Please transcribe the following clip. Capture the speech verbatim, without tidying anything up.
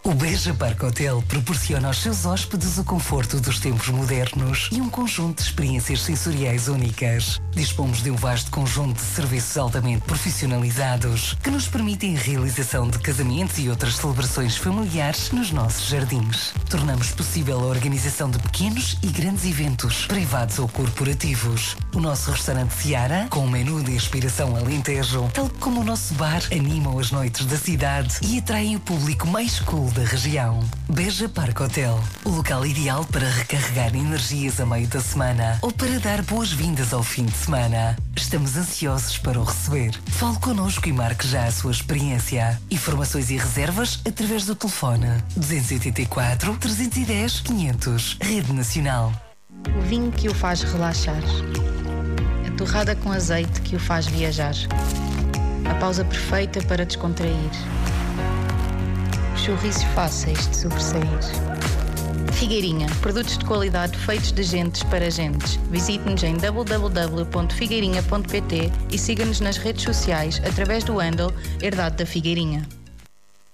O Beja Park Hotel proporciona aos seus hóspedes o conforto dos tempos modernos e um conjunto de experiências sensoriais únicas. Dispomos de um vasto conjunto de serviços altamente profissionalizados que nos permitem a realização de casamentos e outras celebrações familiares nos nossos jardins. Tornamos possível a organização de pequenos e grandes eventos, privados ou corporativos. O nosso restaurante Seara, com um menu de inspiração alentejo, tal como o nosso bar, animam as noites da cidade e atraem o público mais cool da região. Beja Park Hotel, o local ideal para recarregar energias a meio da semana ou para dar boas-vindas ao fim de semana. Estamos ansiosos para o receber. Fale connosco e marque já a sua experiência. Informações e reservas através do telefone duzentos e oitenta e quatro, trezentos e dez, quinhentos. Rede Nacional. O vinho que o faz relaxar. A torrada com azeite que o faz viajar. A pausa perfeita para descontrair. Churriços fáceis de sobressair. Figueirinha, produtos de qualidade feitos de gentes para gentes. Visite-nos em w w w ponto figueirinha ponto p t e siga-nos nas redes sociais através do handle Herdade da Figueirinha.